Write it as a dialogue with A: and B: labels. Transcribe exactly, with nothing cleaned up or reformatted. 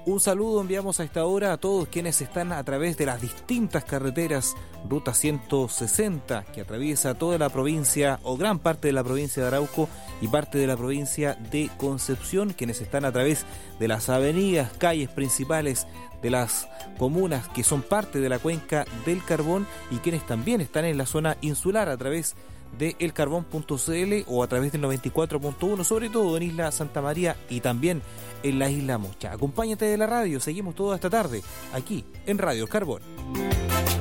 A: Un saludo enviamos a esta hora a todos quienes están a través de las distintas carreteras, ruta ciento sesenta, que atraviesa toda la provincia o gran parte de la provincia de Arauco y parte de la provincia de Concepción, quienes están a través de las avenidas, calles principales de las comunas que son parte de la cuenca del Carbón y quienes también están en la zona insular a través de elcarbón punto c l o a través del noventa y cuatro punto uno, sobre todo en Isla Santa María y también en la Isla Mocha. Acompáñate de la radio, seguimos toda esta tarde aquí en Radio El Carbón.